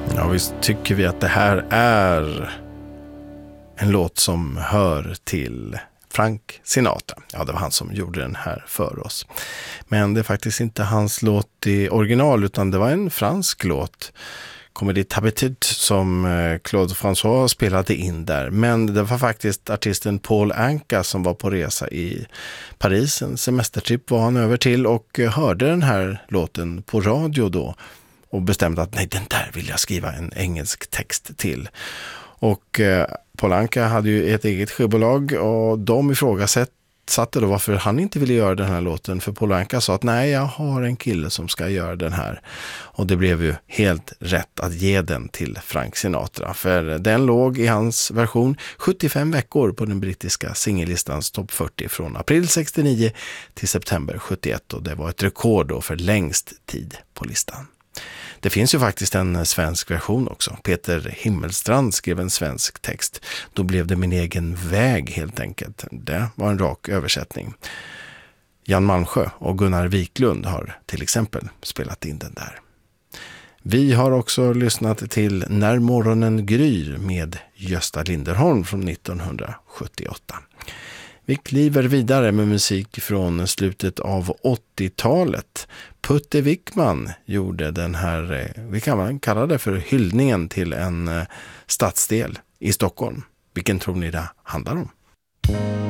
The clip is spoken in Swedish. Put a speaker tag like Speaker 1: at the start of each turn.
Speaker 1: Ja, visst tycker vi att det här är en låt som hör till Frank Sinatra. Ja, det var han som gjorde den här för oss. Men det är faktiskt inte hans låt i original, utan det var en fransk låt. Comédie d'habitude som Claude François spelade in där. Men det var faktiskt artisten Paul Anka som var på resa i Paris. En semestertrip var han över till och hörde den här låten på radio då. Och bestämde att nej, den där vill jag skriva en engelsk text till. Och Paul Anka hade ju ett eget skivbolag och de ifrågasatte då varför han inte ville göra den här låten. För Paul Anka sa att nej, jag har en kille som ska göra den här. Och det blev ju helt rätt att ge den till Frank Sinatra. För den låg i hans version 75 veckor på den brittiska singellistans topp 40 från april 69 till september 71. Och det var ett rekord då för längst tid på listan. Det finns ju faktiskt en svensk version också. Peter Himmelstrand skrev en svensk text. Då blev det Min egen väg helt enkelt. Det var en rak översättning. Jan Malmsjö och Gunnar Wiklund har till exempel spelat in den där. Vi har också lyssnat till När morgonen gryr med Gösta Linderholm från 1978. Vi kliver vidare med musik från slutet av 80-talet. Putte Wickman gjorde den här, vi kan kalla det för hyllningen till en stadsdel i Stockholm. Vilken tror ni det handlar om?